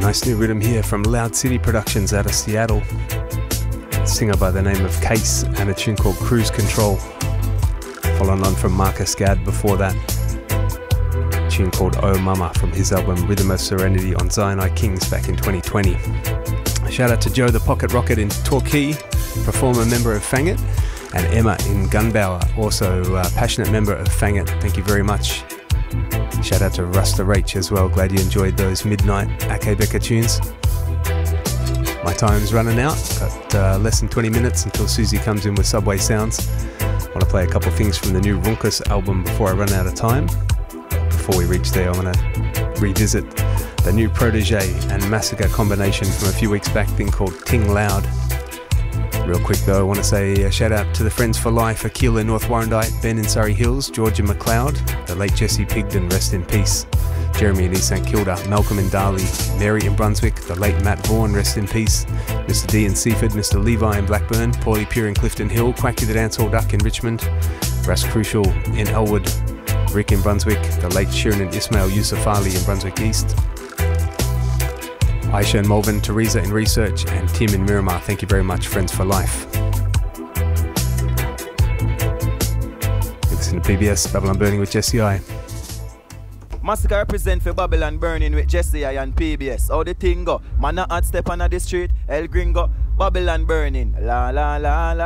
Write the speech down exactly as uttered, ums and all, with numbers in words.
Nice new rhythm here from Loud City Productions out of Seattle. A singer by the name of Case and a tune called Cruise Control. Following on from Marcus Gadd before that. A tune called Oh Mama from his album Rhythm of Serenity on Zion I Kings back in twenty twenty. A shout out to Joe the Pocket Rocket in Torquay, performer member of Fangit, and Emma in Gunbower, also a passionate member of Fangit. Thank you very much. Shout out to Rusta Rach as well. Glad you enjoyed those midnight Ake Becker tunes. My time's running out. Got uh, less than twenty minutes until Susie comes in with Subway Sounds. I want to play a couple things from the new Runkus album before I run out of time. Before we reach there, I want to revisit the new Protege and Massacre combination from a few weeks back, thing called Ting Loud. Real quick though, I want to say a shout out to the Friends for Life, Akil in North Warrandyte, Ben in Surrey Hills, Georgia McLeod, the late Jesse Pigden, rest in peace, Jeremy in East St Kilda, Malcolm in Darley, Mary in Brunswick, the late Matt Vaughan, rest in peace, Mister D in Seaford, Mister Levi in Blackburn, Paulie Pure in Clifton Hill, Quacky the Dancehall Duck in Richmond, Ras Crucial in Elwood, Rick in Brunswick, the late Shirin and Ismail Yusuf Ali in Brunswick East, Aisha and Malvin, Teresa in Research, and Tim in Miramar. Thank you very much, Friends for Life. You listen to P B S, Babylon Burning with Jesse I. Massacre represent for Babylon Burning with Jesse I and P B S. How the thing go? Man not hot step on the street, El Gringo, Babylon Burning. La la la la.